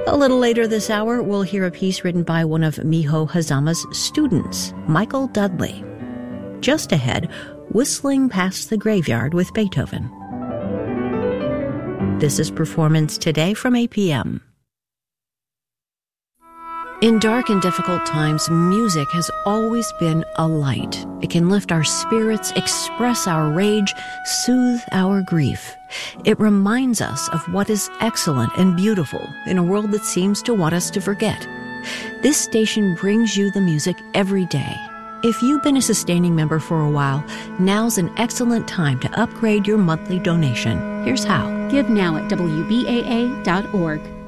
A little later this hour, we'll hear a piece written by one of Miho Hazama's students, Michael Dudley. Just ahead, Whistling Past the Graveyard with Beethoven. This is Performance Today from APM. In dark and difficult times, music has always been a light. It can lift our spirits, express our rage, soothe our grief. It reminds us of what is excellent and beautiful in a world that seems to want us to forget. This station brings you the music every day. If you've been a sustaining member for a while, now's an excellent time to upgrade your monthly donation. Here's how. Give now at WBAA.org.